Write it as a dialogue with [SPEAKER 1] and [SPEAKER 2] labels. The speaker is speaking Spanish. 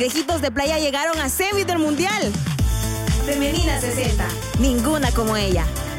[SPEAKER 1] Cangrejitos de playa llegaron a semis del mundial. Femenina 60, ninguna como ella.